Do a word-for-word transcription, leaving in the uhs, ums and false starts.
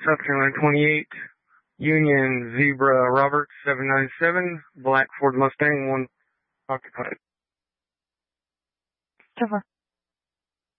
South Carolina twenty-eight, Union Zebra Robert seven nine seven, black Ford Mustang one occupied. Over.